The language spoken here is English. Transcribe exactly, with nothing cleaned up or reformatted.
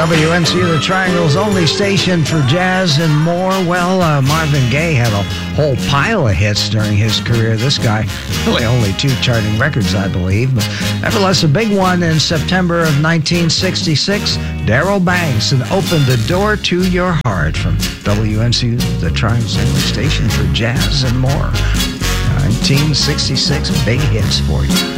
W N C U, the Triangle's only station for jazz and more. Well, uh, Marvin Gaye had a whole pile of hits during his career. This guy, really only two charting records, I believe. But nevertheless, a big one in September of nineteen sixty-six. Darrell Banks, and Open the Door to Your Heart from W N C U, the Triangle's only station for jazz and more. nineteen sixty-six, big hits for you.